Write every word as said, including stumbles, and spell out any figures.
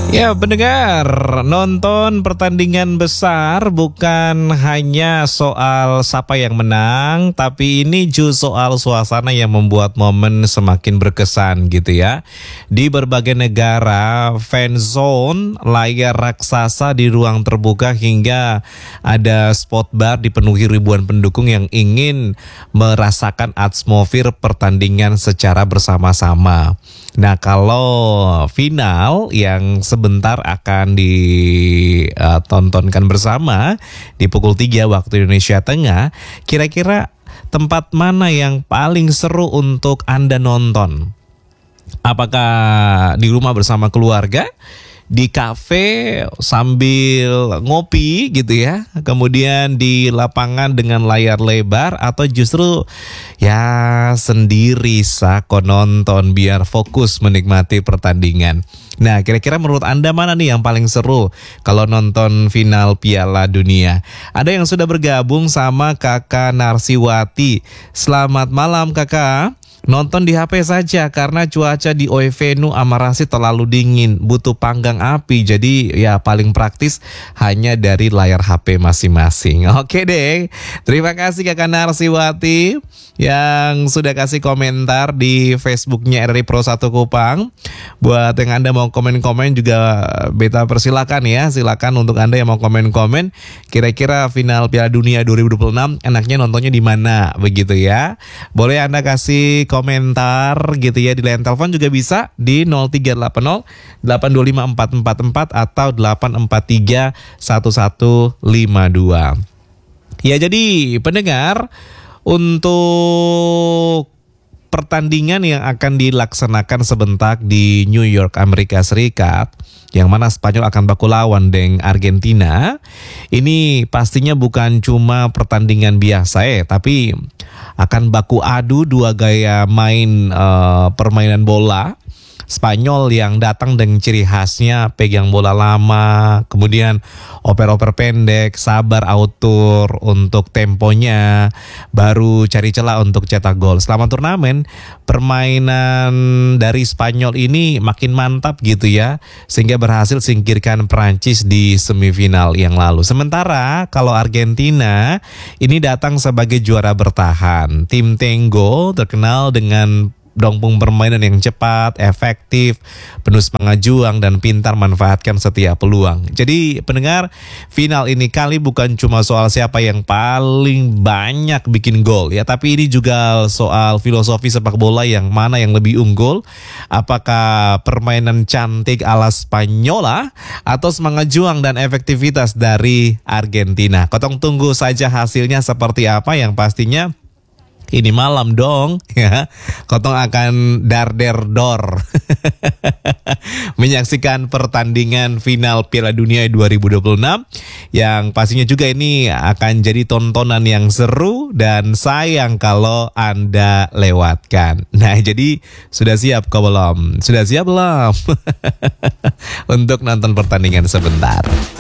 Ya pendengar, nonton pertandingan besar bukan hanya soal siapa yang menang, tapi ini juga soal suasana yang membuat momen semakin berkesan gitu ya. Di berbagai negara, fan zone, layar raksasa di ruang terbuka hingga ada spot bar dipenuhi ribuan pendukung yang ingin merasakan atmosfer pertandingan secara bersama-sama. Nah, kalau final yang sebentar akan ditontonkan bersama di pukul tiga waktu Indonesia Tengah, kira-kira tempat mana yang paling seru untuk Anda nonton? Apakah di rumah bersama keluarga, di kafe sambil ngopi gitu ya, kemudian di lapangan dengan layar lebar, atau justru ya sendiri sako nonton biar fokus menikmati pertandingan? Nah, kira-kira menurut Anda mana nih yang paling seru kalau nonton final Piala Dunia? Ada yang sudah bergabung sama Kakak Narsiwati. Selamat malam Kakak. Nonton di H P saja karena cuaca di Oevenu Amarasi terlalu dingin, butuh panggang api, jadi ya paling praktis hanya dari layar H P masing-masing. Oke deh, terima kasih Kakak Narsiwati yang sudah kasih komentar di Facebooknya R R I Pro satu Kupang. Buat yang Anda mau komen-komen juga beta persilakan ya, silakan untuk Anda yang mau komen-komen. Kira-kira final Piala Dunia dua ribu dua puluh enam enaknya nontonnya di mana begitu ya? Boleh Anda kasih komentar gitu ya di line telepon juga bisa di nol tiga delapan nol delapan dua lima empat empat empat atau delapan empat tiga satu satu lima dua. Ya, jadi pendengar, untuk pertandingan yang akan dilaksanakan sebentar di New York, Amerika Serikat, yang mana Spanyol akan baku lawan dengan Argentina, ini pastinya bukan cuma pertandingan biasa ya, tapi akan baku adu dua gaya main uh, permainan bola. Spanyol yang datang dengan ciri khasnya pegang bola lama, kemudian oper-oper pendek, sabar autur untuk temponya, baru cari celah untuk cetak gol. Selama turnamen, permainan dari Spanyol ini makin mantap gitu ya, sehingga berhasil singkirkan Prancis di semifinal yang lalu. Sementara kalau Argentina ini datang sebagai juara bertahan. Tim Tenggo terkenal dengan dongpung permainan yang cepat, efektif, penuh semangat juang, dan pintar manfaatkan setiap peluang. Jadi pendengar, final ini kali bukan cuma soal siapa yang paling banyak bikin gol ya, tapi ini juga soal filosofi sepak bola yang mana yang lebih unggul. Apakah permainan cantik ala Spanyola atau semangat juang dan efektivitas dari Argentina? Kotong tunggu saja hasilnya seperti apa, yang pastinya ini malam dong ya, Kotong akan dar-der dor menyaksikan pertandingan final Piala Dunia dua ribu dua puluh enam, yang pastinya juga ini akan jadi tontonan yang seru dan sayang kalau Anda lewatkan. Nah, jadi sudah siap kau belum? Sudah siap belum untuk nonton pertandingan sebentar?